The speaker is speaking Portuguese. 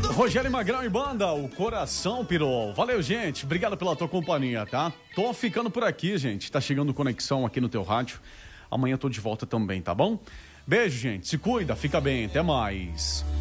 Rogério Magrão e banda, o coração pirou. Valeu, gente. Obrigado pela tua companhia, tá? Tô ficando por aqui, gente. Tá chegando conexão aqui no teu rádio. Amanhã tô de volta também, tá bom? Beijo, gente. Se cuida, fica bem. Até mais.